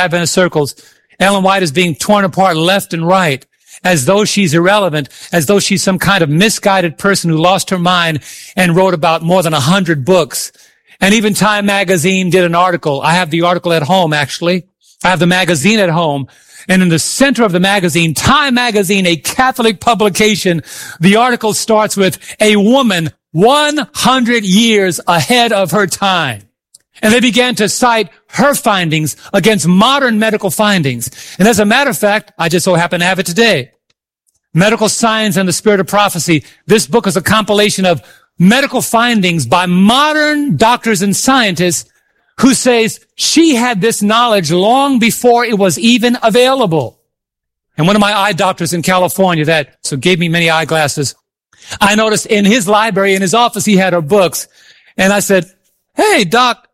Adventist circles, Ellen White is being torn apart left and right, as though she's irrelevant, as though she's some kind of misguided person who lost her mind and wrote about more than 100 books. And even Time magazine did an article. I have the article at home, actually. I have the magazine at home. And in the center of the magazine, Time magazine, a Catholic publication, the article starts with a woman 100 years ahead of her time. And they began to cite her findings against modern medical findings. And as a matter of fact, I just so happen to have it today. Medical Science and the Spirit of Prophecy. This book is a compilation of medical findings by modern doctors and scientists who says she had this knowledge long before it was even available. And one of my eye doctors in California gave me many eyeglasses, I noticed in his library, in his office, he had her books. And I said, "Hey, doc,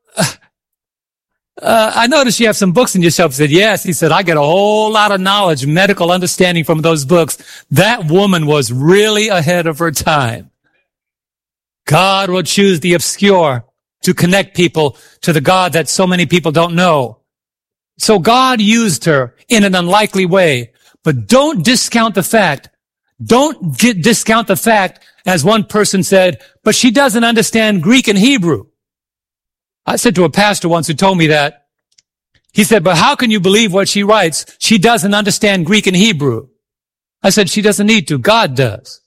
I noticed you have some books in your shelf." He said, "Yes." He said, "I get a whole lot of knowledge, medical understanding from those books." That woman was really ahead of her time. God will choose the obscure to connect people to the God that so many people don't know. So God used her in an unlikely way. But don't discount the fact, as one person said, "But she doesn't understand Greek and Hebrew." I said to a pastor once who told me that, he said, "But how can you believe what she writes? She doesn't understand Greek and Hebrew." I said, "She doesn't need to. God does."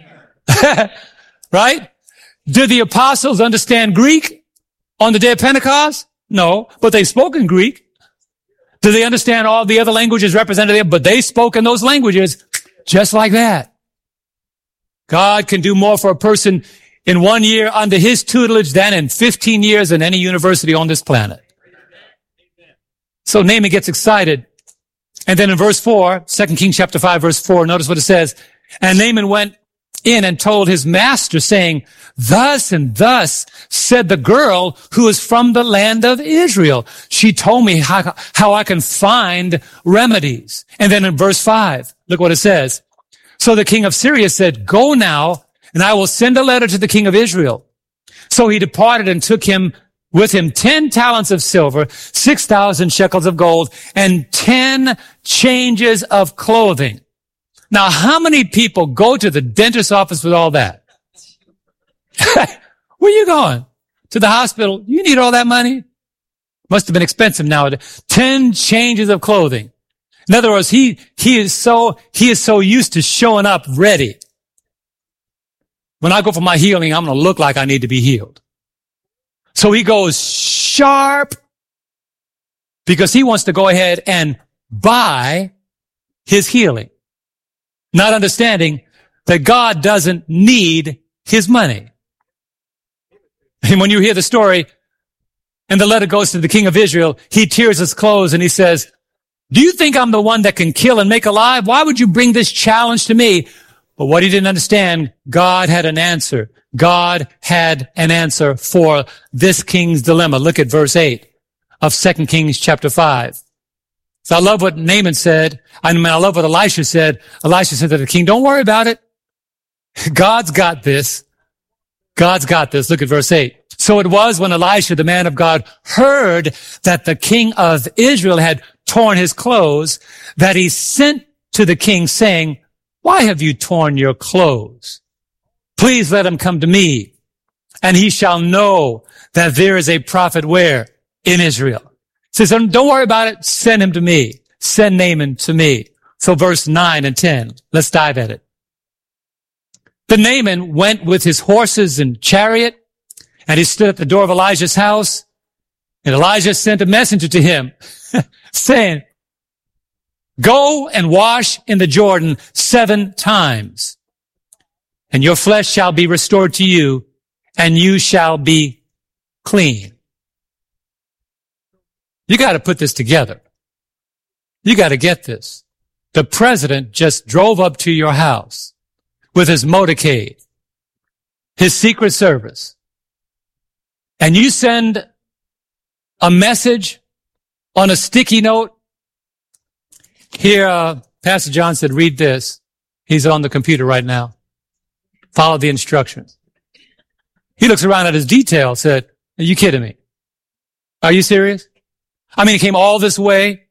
Right? Did the apostles understand Greek on the day of Pentecost? No, but they spoke in Greek. Did they understand all the other languages represented there? But they spoke in those languages just like that. God can do more for a person in 1 year under his tutelage than in 15 years in any university on this planet. So Naaman gets excited. And then in verse 4, 2 Kings chapter 5, verse 4, notice what it says. And Naaman went in and told his master, saying, "Thus and thus said the girl who is from the land of Israel. She told me how I can find remedies." And then in verse 5, look what it says. So the king of Syria said, "Go now, and I will send a letter to the king of Israel." So he departed and took with him 10 talents of silver, 6,000 shekels of gold, and 10 changes of clothing. Now, how many people go to the dentist's office with all that? Where are you going? To the hospital? You need all that money? Must have been expensive nowadays. 10 changes of clothing. In other words, he is so used to showing up ready. When I go for my healing, I'm going to look like I need to be healed. So he goes sharp because he wants to go ahead and buy his healing, not understanding that God doesn't need his money. And when you hear the story and the letter goes to the king of Israel, he tears his clothes and he says, "Do you think I'm the one that can kill and make alive? Why would you bring this challenge to me?" But what he didn't understand, God had an answer. God had an answer for this king's dilemma. Look at verse 8 of 2 Kings chapter 5. So I love what Naaman said. I love what Elisha said. Elisha said to the king, "Don't worry about it. God's got this. God's got this." Look at verse 8. So it was when Elisha, the man of God, heard that the king of Israel had torn his clothes, that he sent to the king saying, "Why have you torn your clothes? Please let him come to me, and he shall know that there is a prophet where? In Israel." He says, "Don't worry about it. Send him to me. Send Naaman to me." So verse 9 and 10, let's dive at it. Then Naaman went with his horses and chariot, and he stood at the door of Elijah's house. And Elijah sent a messenger to him, saying, "Go and wash in the Jordan 7 times, and your flesh shall be restored to you, and you shall be clean." You got to put this together. You got to get this. The president just drove up to your house with his motorcade, his Secret Service, and you send a message on a sticky note. Here, Pastor John said, "Read this." He's on the computer right now. Follow the instructions. He looks around at his detail, said, "Are you kidding me? Are you serious? I mean, he came all this way